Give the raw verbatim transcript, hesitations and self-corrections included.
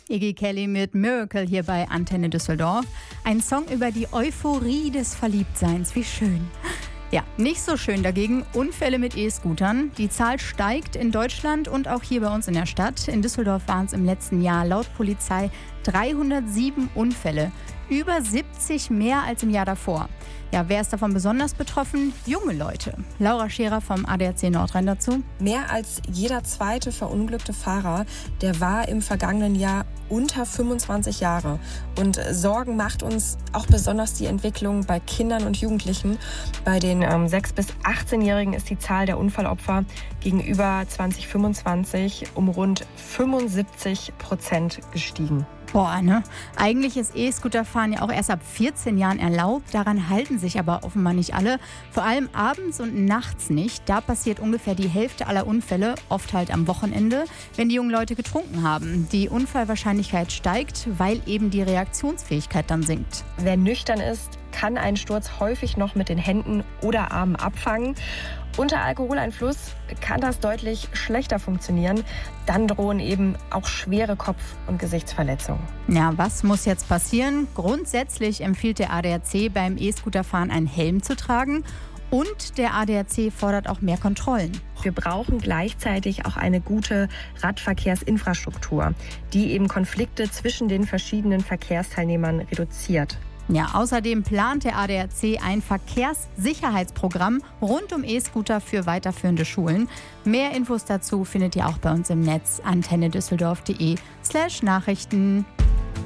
Iggy Kelly mit Miracle hier bei Antenne Düsseldorf. Ein Song über die Euphorie des Verliebtseins. Wie schön. Ja, nicht so schön dagegen Unfälle mit E-Scootern. Die Zahl steigt in Deutschland und auch hier bei uns in der Stadt. In Düsseldorf waren es im letzten Jahr laut Polizei dreihundertsieben Unfälle. Über siebzig mehr als im Jahr davor. Ja, wer ist davon besonders betroffen? Junge Leute. Laura Scherer vom A D A C Nordrhein dazu. Mehr als jeder zweite verunglückte Fahrer, der war im vergangenen Jahr unter fünfundzwanzig Jahre. Und Sorgen macht uns auch besonders die Entwicklung bei Kindern und Jugendlichen. Bei den ähm, sechs- bis achtzehnjährigen ist die Zahl der Unfallopfer gegenüber zwanzig fünfundzwanzig um rund fünfundsiebzig Prozent gestiegen. Boah, ne? Eigentlich ist E-Scooterfahren ja auch erst ab vierzehn Jahren erlaubt. Daran halten sich aber offenbar nicht alle. Vor allem abends und nachts nicht. Da passiert ungefähr die Hälfte aller Unfälle, oft halt am Wochenende, wenn die jungen Leute getrunken haben. Die Unfallwahrscheinlichkeit steigt, weil eben die Reaktionsfähigkeit dann sinkt. Wer nüchtern ist, kann einen Sturz häufig noch mit den Händen oder Armen abfangen. Unter Alkoholeinfluss kann das deutlich schlechter funktionieren. Dann drohen eben auch schwere Kopf- und Gesichtsverletzungen. Ja, was muss jetzt passieren? Grundsätzlich empfiehlt der A D A C beim E-Scooterfahren einen Helm zu tragen. Und der A D A C fordert auch mehr Kontrollen. Wir brauchen gleichzeitig auch eine gute Radverkehrsinfrastruktur, die eben Konflikte zwischen den verschiedenen Verkehrsteilnehmern reduziert. Ja, außerdem plant der A D A C ein Verkehrssicherheitsprogramm rund um E-Scooter für weiterführende Schulen. Mehr Infos dazu findet ihr auch bei uns im Netz antennedüsseldorf punkt de slash Nachrichten.